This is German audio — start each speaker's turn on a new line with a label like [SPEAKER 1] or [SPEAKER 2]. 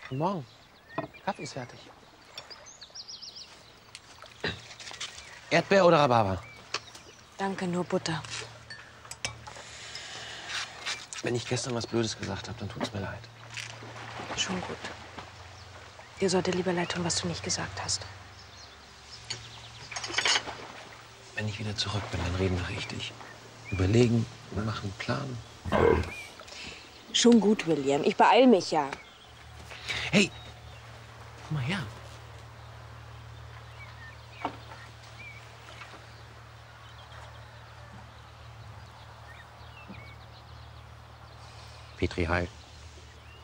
[SPEAKER 1] Guten Morgen. Kaffee ist fertig. Erdbeer oder Rhabarber?
[SPEAKER 2] Danke, nur Butter.
[SPEAKER 1] Wenn ich gestern was Blödes gesagt habe, dann tut's mir leid.
[SPEAKER 2] Schon gut. Dir sollte lieber leid tun, was du nicht gesagt hast.
[SPEAKER 1] Wenn ich wieder zurück bin, dann reden wir richtig. Überlegen, wir machen einen Plan.
[SPEAKER 2] Schon gut, William. Ich beeil mich ja.
[SPEAKER 1] Hey, komm mal her. Petri, hi.